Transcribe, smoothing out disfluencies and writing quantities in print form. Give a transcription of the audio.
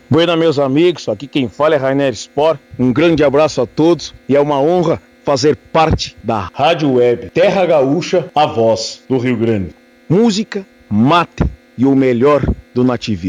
Buena, meus amigos, aqui quem fala é Rainer Sport. Um grande abraço a todos e é uma honra fazer parte da Rádio Web Terra Gaúcha, a voz do Rio Grande. Música, mate e o melhor do nativismo.